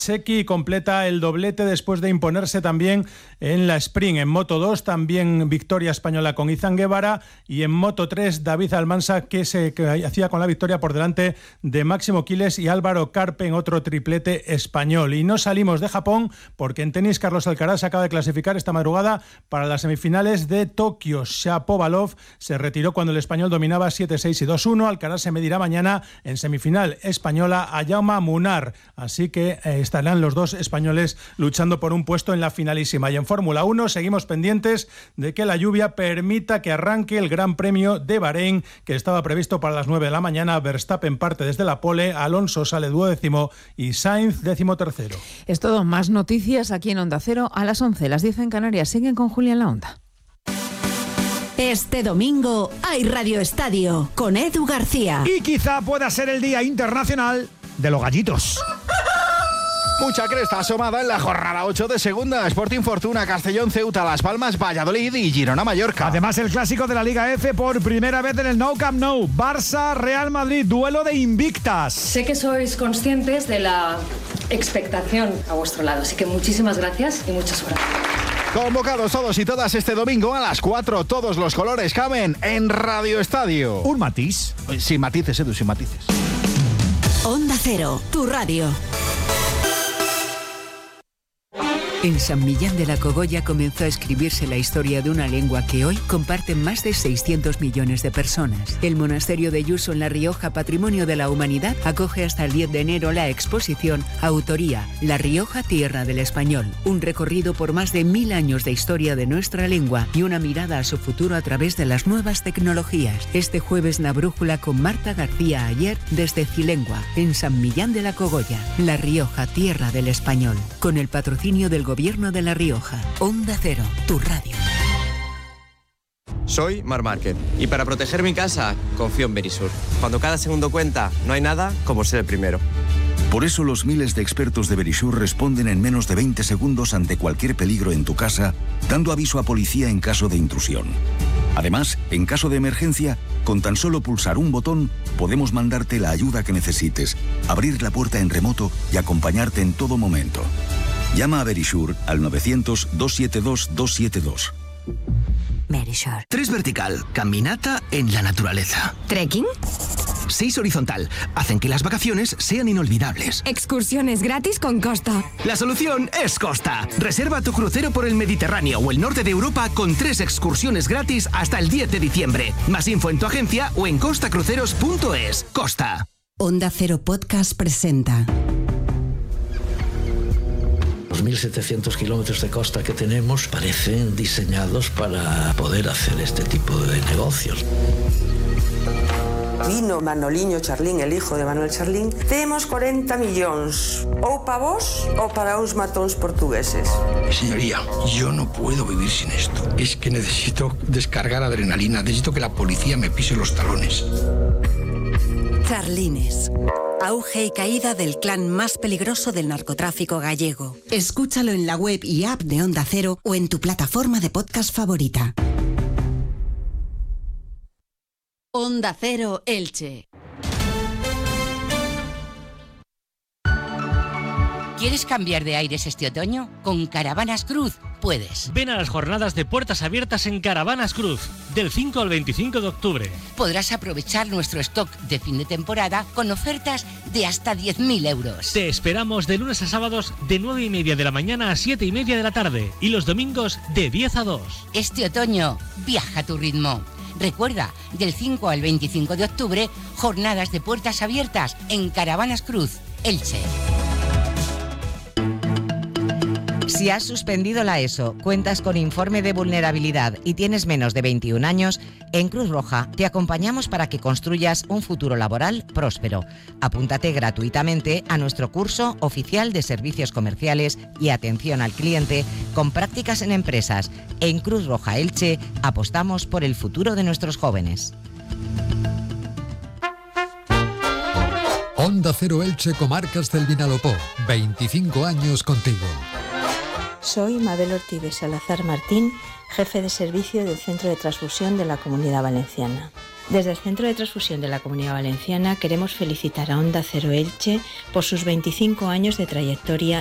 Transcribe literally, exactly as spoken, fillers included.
Seki completa el doblete después de imponerse también en la Sprint. En Moto dos también victoria española con Izan Guevara, y en Moto tres David Almansa, que se que hacía con la victoria por delante de Máximo Quiles y Álvaro Carpe en otro triplete español. Y no salimos de Japón porque en tenis Carlos Alcaraz se acaba de clasificar esta madrugada para las semifinales de Tokio. Shapovalov se retiró cuando el español dominaba siete seis y dos uno. Alcaraz se medirá mañana en semifinal española a Jaume Munar. Así que eh, estarán los dos españoles luchando por un puesto en la finalísima. Y en Fórmula uno seguimos pendientes de que la lluvia permita que arranque el Gran Premio de Bahrein, que estaba previsto para las nueve de la mañana. Verstappen parte desde la pole, Alonso sale duodécimo y Sainz décimo tercero. Es todo. Más noticias aquí en Onda Cero a las once, las diez en Canarias. Siguen con Julia en la Onda. Este domingo hay Radio Estadio con Edu García. Y quizá pueda ser el Día Internacional de los Gallitos. Mucha cresta asomada en la jornada ocho de Segunda. Sporting Fortuna, Castellón, Ceuta, Las Palmas, Valladolid y Girona, Mallorca. Además, el clásico de la Liga F por primera vez en el Nou Camp Nou. Barça, Real Madrid, duelo de invictas. Sé que sois conscientes de la expectación a vuestro lado, así que muchísimas gracias y mucha suerte. Convocados todos y todas este domingo a las cuatro. Todos los colores caben en Radio Estadio. ¿Un matiz? Sin matices, Edu, sin matices. Onda Cero, tu radio. En San Millán de la Cogolla comenzó a escribirse la historia de una lengua que hoy comparten más de seiscientos millones de personas. El monasterio de Yuso en La Rioja, Patrimonio de la Humanidad, acoge hasta el diez de enero la exposición Autoría, La Rioja, Tierra del Español. Un recorrido por más de mil años de historia de nuestra lengua y una mirada a su futuro a través de las nuevas tecnologías. Este jueves La Brújula con Marta García Ayer desde Cilengua, en San Millán de la Cogolla. La Rioja, Tierra del Español. Con el patrocinio del Gobierno de La Rioja. Onda Cero, tu radio. Soy Mar Márquez y para proteger mi casa confío en Verisur. Cuando cada segundo cuenta, no hay nada como ser el primero. Por eso los miles de expertos de Verisur responden en menos de veinte segundos ante cualquier peligro en tu casa, dando aviso a policía en caso de intrusión. Además, en caso de emergencia, con tan solo pulsar un botón, podemos mandarte la ayuda que necesites, abrir la puerta en remoto y acompañarte en todo momento. Llama a Verisur al novecientos, doscientos setenta y dos, doscientos setenta y dos. Verisur. Tres vertical, caminata en la naturaleza. ¿Trekking? Seis horizontal, hacen que las vacaciones sean inolvidables. Excursiones gratis con Costa. La solución es Costa. Reserva tu crucero por el Mediterráneo o el norte de Europa con tres excursiones gratis hasta el diez de diciembre. Más info en tu agencia o en costa cruceros punto es. Costa. Onda Cero Podcast presenta. Los mil setecientos kilómetros de costa que tenemos parecen diseñados para poder hacer este tipo de negocios. Vino Manoliño Charlín, el hijo de Manuel Charlín. Temos cuarenta millóns, ou para vos ou para uns matóns portugueses. Señoría, yo no puedo vivir sin esto. Es que necesito descargar adrenalina, necesito que la policía me pise los talones. Charlines. Auge y caída del clan más peligroso del narcotráfico gallego. Escúchalo en la web y app de Onda Cero o en tu plataforma de podcast favorita. Onda Cero Elche. ¿Quieres cambiar de aires este otoño? Con Caravanas Cruz puedes. Ven a las jornadas de puertas abiertas en Caravanas Cruz, del cinco al veinticinco de octubre. Podrás aprovechar nuestro stock de fin de temporada con ofertas de hasta diez mil euros. Te esperamos de lunes a sábados de nueve y media de la mañana a siete y media de la tarde y los domingos de diez a dos. Este otoño, viaja a tu ritmo. Recuerda, del cinco al veinticinco de octubre, jornadas de puertas abiertas en Caravanas Cruz, Elche. Si has suspendido la ESO, cuentas con informe de vulnerabilidad y tienes menos de veintiún años, en Cruz Roja te acompañamos para que construyas un futuro laboral próspero. Apúntate gratuitamente a nuestro curso oficial de servicios comerciales y atención al cliente con prácticas en empresas. En Cruz Roja Elche apostamos por el futuro de nuestros jóvenes. Onda Cero Elche, Comarcas del Vinalopó. veinticinco años contigo. Soy Mabel Ortiz de Salazar Martín, jefe de servicio del Centro de Transfusión de la Comunidad Valenciana. Desde el Centro de Transfusión de la Comunidad Valenciana queremos felicitar a Onda Cero Elche por sus veinticinco años de trayectoria